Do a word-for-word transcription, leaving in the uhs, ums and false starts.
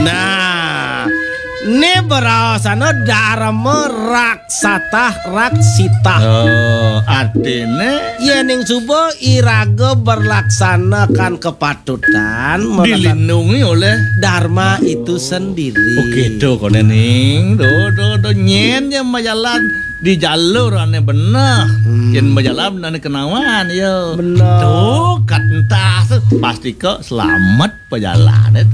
Nah, ini berasana dharma raksata raksita. Oh, artinya Yening subuh iraga berlaksanakan kepatutan dilindungi oleh dharma itu sendiri. oh gitu kone ning. Do do do nyen yang majalan di jalur ane bener. Hmm. Yen majalan ane kenawan yo. Bener. Tuh kat entah pasti kok selamat perjalanan itu.